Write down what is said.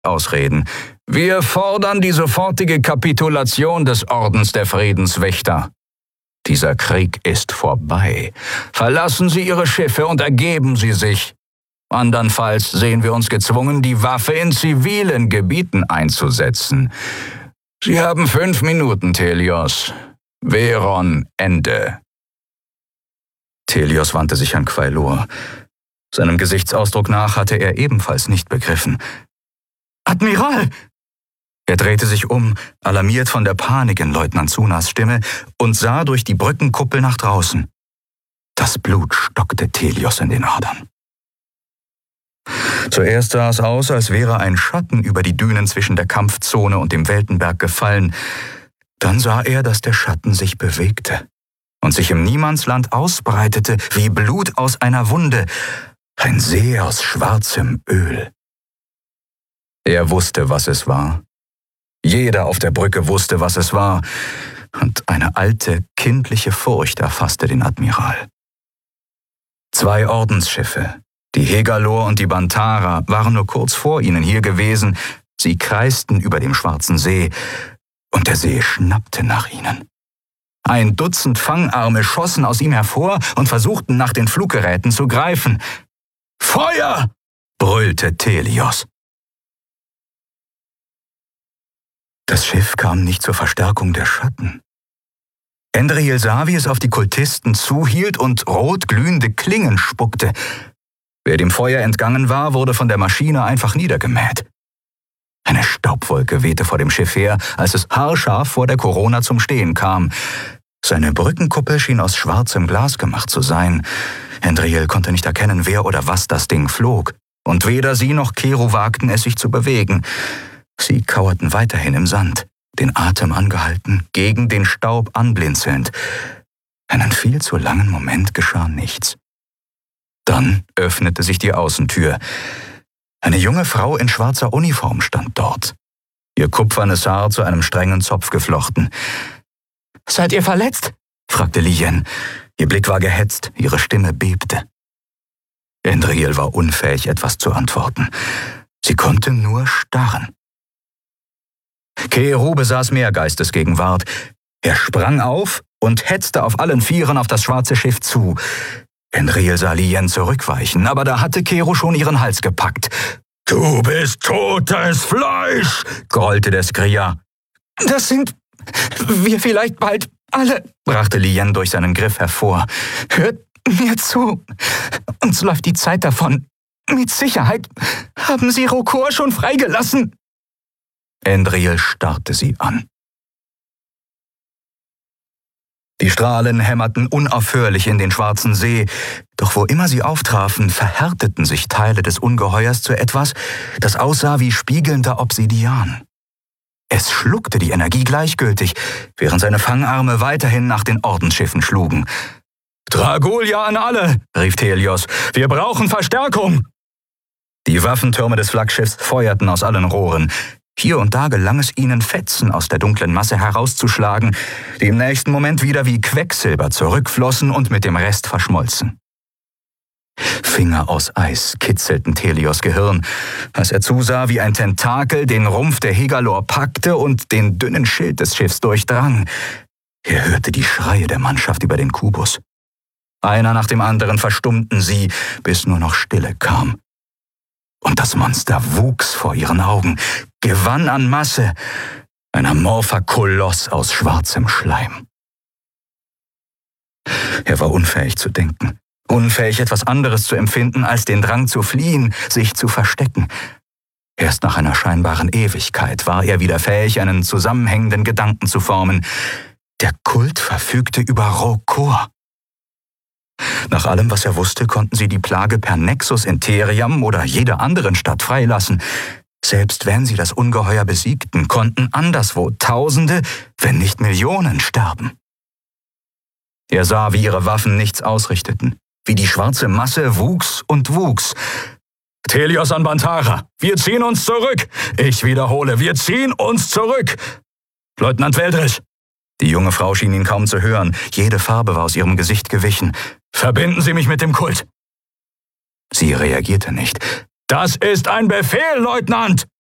Ausreden. Wir fordern die sofortige Kapitulation des Ordens der Friedenswächter. Dieser Krieg ist vorbei. Verlassen Sie Ihre Schiffe und ergeben Sie sich. Andernfalls sehen wir uns gezwungen, die Waffe in zivilen Gebieten einzusetzen. Sie haben 5 Minuten, Thelios. Veron, Ende. Thelios wandte sich an Quailor. Seinem Gesichtsausdruck nach hatte er ebenfalls nicht begriffen. »Admiral!« Er drehte sich um, alarmiert von der Panik in Leutnant Sunas Stimme, und sah durch die Brückenkuppel nach draußen. Das Blut stockte Thelios in den Adern. Zuerst sah es aus, als wäre ein Schatten über die Dünen zwischen der Kampfzone und dem Weltenberg gefallen. Dann sah er, dass der Schatten sich bewegte und sich im Niemandsland ausbreitete wie Blut aus einer Wunde, ein See aus schwarzem Öl. Er wusste, was es war. Jeder auf der Brücke wusste, was es war, und eine alte, kindliche Furcht erfasste den Admiral. 2 Ordensschiffe, die Hegalor und die Bantara, waren nur kurz vor ihnen hier gewesen. Sie kreisten über dem Schwarzen See, und der See schnappte nach ihnen. 1 Dutzend Fangarme schossen aus ihm hervor und versuchten, nach den Fluggeräten zu greifen. »Feuer!« brüllte Thelios. Das Schiff kam nicht zur Verstärkung der Schatten. Endriel sah, wie es auf die Kultisten zuhielt und rot glühende Klingen spuckte. Wer dem Feuer entgangen war, wurde von der Maschine einfach niedergemäht. Eine Staubwolke wehte vor dem Schiff her, als es haarscharf vor der Corona zum Stehen kam. Seine Brückenkuppel schien aus schwarzem Glas gemacht zu sein. Endriel konnte nicht erkennen, wer oder was das Ding flog. Und weder sie noch Kero wagten es, sich zu bewegen. Sie kauerten weiterhin im Sand, den Atem angehalten, gegen den Staub anblinzelnd. Einen viel zu langen Moment geschah nichts. Dann öffnete sich die Außentür. Eine junge Frau in schwarzer Uniform stand dort, ihr kupfernes Haar zu einem strengen Zopf geflochten. »Seid ihr verletzt?« fragte Lien. Ihr Blick war gehetzt, ihre Stimme bebte. Endriel war unfähig, etwas zu antworten. Sie konnte nur starren. Kero besaß mehr Geistesgegenwart. Er sprang auf und hetzte auf allen Vieren auf das schwarze Schiff zu. Endriel sah Lien zurückweichen, aber da hatte Kero schon ihren Hals gepackt. »Du bist totes Fleisch«, grollte der Skria. »Das sind wir vielleicht bald alle«, brachte Lien durch seinen Griff hervor. »Hört mir zu. Uns läuft die Zeit davon. Mit Sicherheit haben Sie Rokor schon freigelassen.« Endriel starrte sie an. Die Strahlen hämmerten unaufhörlich in den schwarzen See, doch wo immer sie auftrafen, verhärteten sich Teile des Ungeheuers zu etwas, das aussah wie spiegelnder Obsidian. Es schluckte die Energie gleichgültig, während seine Fangarme weiterhin nach den Ordensschiffen schlugen. »Dragolia an alle«, rief Thelios, »wir brauchen Verstärkung!« Die Waffentürme des Flaggschiffs feuerten aus allen Rohren. Hier und da gelang es ihnen, Fetzen aus der dunklen Masse herauszuschlagen, die im nächsten Moment wieder wie Quecksilber zurückflossen und mit dem Rest verschmolzen. Finger aus Eis kitzelten Thelios Gehirn, als er zusah, wie ein Tentakel den Rumpf der Hegalor packte und den dünnen Schild des Schiffs durchdrang. Er hörte die Schreie der Mannschaft über den Kubus. Einer nach dem anderen verstummten sie, bis nur noch Stille kam. Und das Monster wuchs vor ihren Augen, gewann an Masse, ein amorpher Koloss aus schwarzem Schleim. Er war unfähig zu denken, unfähig, etwas anderes zu empfinden, als den Drang zu fliehen, sich zu verstecken. Erst nach einer scheinbaren Ewigkeit war er wieder fähig, einen zusammenhängenden Gedanken zu formen. Der Kult verfügte über Rokor. Nach allem, was er wusste, konnten sie die Plage per Nexus in Theriam oder jeder anderen Stadt freilassen. Selbst wenn sie das Ungeheuer besiegten, konnten anderswo Tausende, wenn nicht Millionen sterben. Er sah, wie ihre Waffen nichts ausrichteten, wie die schwarze Masse wuchs und wuchs. »Thelios an Bantara, wir ziehen uns zurück! Ich wiederhole, wir ziehen uns zurück! Leutnant Veldris!« Die junge Frau schien ihn kaum zu hören, jede Farbe war aus ihrem Gesicht gewichen. »Verbinden Sie mich mit dem Kult!« Sie reagierte nicht. »Das ist ein Befehl, Leutnant!«